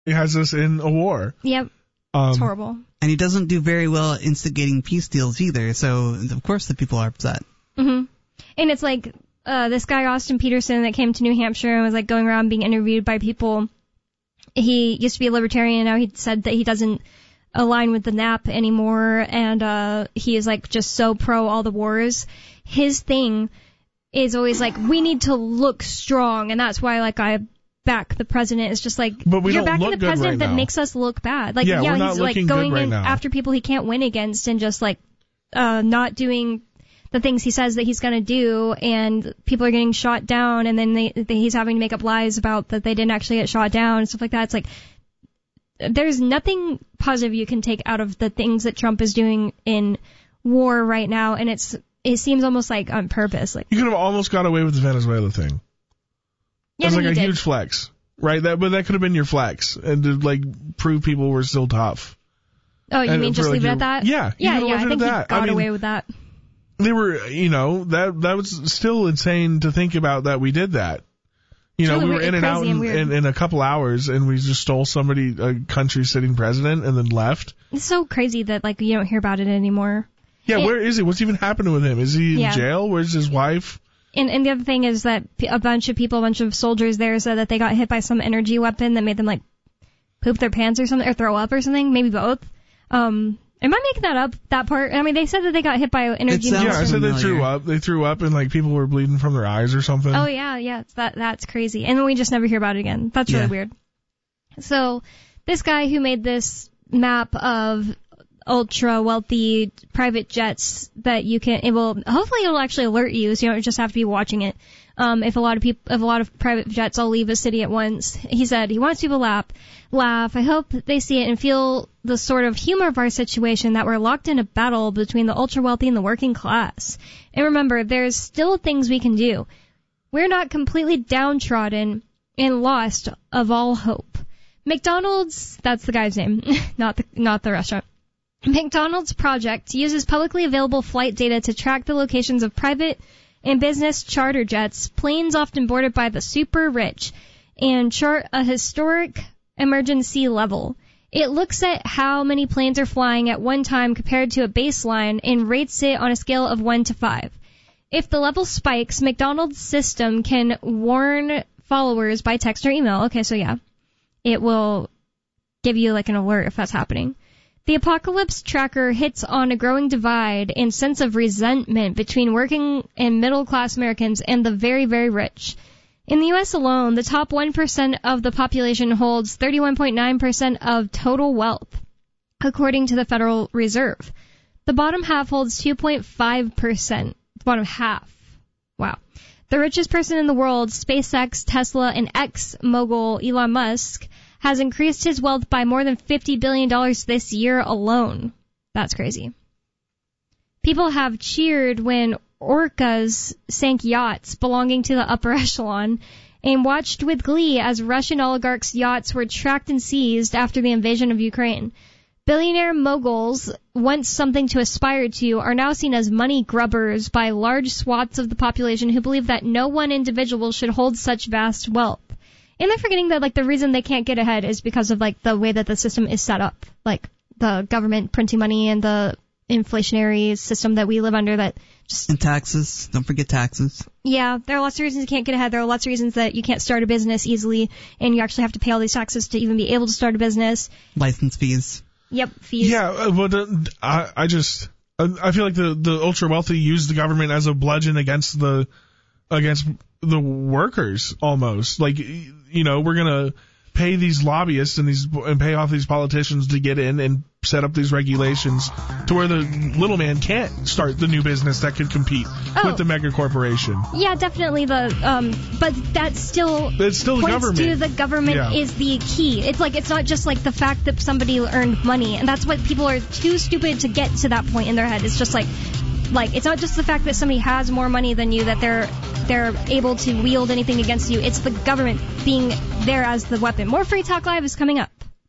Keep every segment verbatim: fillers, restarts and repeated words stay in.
he has us in a war. Yep. Um, it's horrible. And he doesn't do very well at instigating peace deals either, so of course the people are upset. Mm-hmm. And it's like uh, this guy, Austin Peterson, that came to New Hampshire and was like going around being interviewed by people. He used to be a libertarian, now he said that he doesn't align with the N A P anymore, and uh, he is like just so pro all the wars. His thing is always like, we need to look strong, and that's why like I back the president. It's just like, but we you're don't backing look the president good right that now. makes us look bad. Like, yeah, yeah we're not he's like looking going good right in now. after people he can't win against, and just like uh, not doing the things he says that he's going to do, and people are getting shot down, and then they, they, he's having to make up lies about that they didn't actually get shot down and stuff like that. It's like, there's nothing positive you can take out of the things that Trump is doing in war right now, and it's it seems almost like on purpose. Like, you could have almost got away with the Venezuela thing. Yeah, That's like a did. huge flex, right? That, but that could have been your flex, and to like prove people were still tough. Oh, you and mean just like leave it your, at that? Yeah, yeah, you yeah. I think he that. got I mean, away with that. They were, you know, that that was still insane to think about that we did that. You know, really we were weird, in and out and in, in, in a couple hours, and we just stole somebody, a country sitting president, and then left. It's so crazy that like you don't hear about it anymore. Yeah, it, where is he? What's even happening with him? Is he in yeah. jail? Where's his wife? And, and the other thing is that a bunch of people, a bunch of soldiers there said that they got hit by some energy weapon that made them like poop their pants or something, or throw up or something, maybe both. Um, am I making that up, that part? I mean, they said that they got hit by energy. It sounds Yeah, I said they familiar. threw up. They threw up, and like people were bleeding from their eyes or something. Oh yeah, yeah, that that's crazy. And then we just never hear about it again. That's really Yeah. weird. So this guy who made this map of ultra wealthy private jets that you can, it will hopefully it'll actually alert you, so you don't just have to be watching it. Um, if a lot of people, if a lot of private jets all leave a city at once, he said he wants people to laugh. Laugh. I hope they see it and feel the sort of humor of our situation, that we're locked in a battle between the ultra wealthy and the working class. And remember, there's still things we can do. We're not completely downtrodden and lost of all hope. McDonald's, that's the guy's name, not the not the restaurant. McDonald's project uses publicly available flight data to track the locations of private and business charter jets, planes often boarded by the super rich, and chart a historic emergency level. It looks at how many planes are flying at one time compared to a baseline and rates it on a scale of one to five. If the level spikes, McDonald's system can warn followers by text or email. Okay, so yeah, it will give you like an alert if that's happening. The apocalypse tracker hits on a growing divide and sense of resentment between working and middle-class Americans and the very, very rich. In the U S alone, the top one percent of the population holds thirty-one point nine percent of total wealth, according to the Federal Reserve. The bottom half holds two point five percent. The bottom half. Wow. The richest person in the world, SpaceX, Tesla, and ex-mogul Elon Musk, has increased his wealth by more than fifty billion dollars this year alone. That's crazy. People have cheered when orcas sank yachts belonging to the upper echelon and watched with glee as Russian oligarchs' yachts were tracked and seized after the invasion of Ukraine. Billionaire moguls, once something to aspire to, are now seen as money grubbers by large swaths of the population who believe that no one individual should hold such vast wealth. And they're forgetting that, like, the reason they can't get ahead is because of, like, the way that the system is set up. Like, the government printing money and the inflationary system that we live under that just... And taxes. Don't forget taxes. Yeah, there are lots of reasons you can't get ahead. There are lots of reasons that you can't start a business easily, and you actually have to pay all these taxes to even be able to start a business. License fees. Yep, fees. Yeah, but uh, I, I just... I feel like the, the ultra-wealthy use the government as a bludgeon against the... against the workers, almost. Like, you know, we're going to pay these lobbyists and these and pay off these politicians to get in and set up these regulations to where the little man can't start the new business that could compete oh. with the mega corporation. Yeah, definitely the um but that's still it's still the points government. to the government yeah. is the key. It's like it's not just like the fact that somebody earned money, and that's what people are too stupid to get to that point in their head. It's just like like it's not just the fact that somebody has more money than you that they're they're able to wield anything against you. It's the government being there as the weapon. More Free Talk Live is coming up.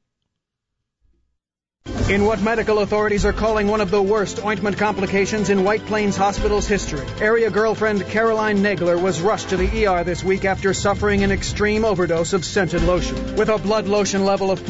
In what medical authorities are calling one of the worst ointment complications in White Plains Hospital's history, area girlfriend Caroline Nagler was rushed to the E R this week after suffering an extreme overdose of scented lotion. With a blood lotion level of